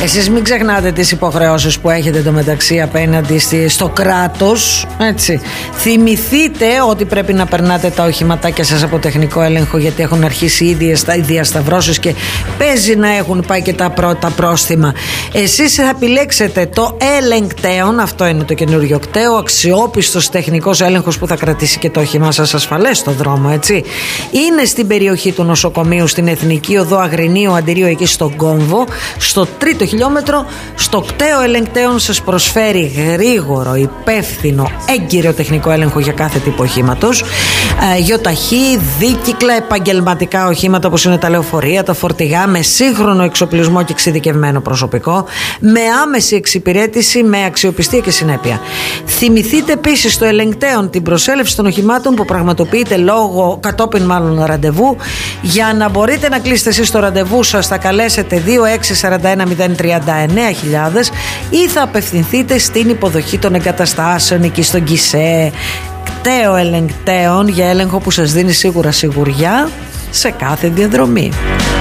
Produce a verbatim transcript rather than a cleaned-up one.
Εσείς μην ξεχνάτε τις υποχρεώσεις που έχετε εντωμεταξύ απέναντι στο κράτος, έτσι. Θυμηθείτε ότι πρέπει να περνάτε τα οχηματάκια σας από τεχνικό έλεγχο, γιατί έχουν αρχίσει ήδη οι διασταυρώσεις και παίζει να έχουν πάει και τα πρώτα πρόστιμα. Εσείς θα επιλέξετε το ελεγκτέον, αυτό είναι το καινούριο κτέο, αξιόπιστος τεχνικός έλεγχος που θα κρατήσει και το όχημά σας ασφαλές στο δρόμο, έτσι. Είναι στην περιοχή του νοσοκομείου, στην Εθνική Οδό Αγρινίου Αντιρίου, εκεί στον Κόμβο, στο τρίτο χιλιόμετρο. Στο κτέο ελεγκτέων σας προσφέρει γρήγορο, υπεύθυνο, έγκυρο τεχνικό έλεγχο για κάθε τύπο οχήματος, ε, γιοταχή, δίκυκλα, επαγγελματικά οχήματα όπως είναι τα λεωφορεία, τα φορτηγά, με σύγχρονο εξοπλισμό και εξειδικευμένο προσωπικό, με άμεση εξυπηρέτηση, με αξιοπιστία και συνέπεια. Θυμηθείτε επίσης στο ελεγκτέον την προσέλευση των οχημάτων που πραγματοποιείται λόγω, κατόπιν μάλλον ραντεβού. Για να μπορείτε να κλείσετε εσείς το ραντεβού σας, θα καλέσετε δύο έξι τέσσερα ένα μηδέν τρία εννέα χιλιάδες ή θα απευθυνθείτε στην υποδοχή των εγκαταστάσεων εκεί στον Κισέ. Κτέο ελεγκτέων, για έλεγχο που σας δίνει σίγουρα σιγουριά σε κάθε διαδρομή.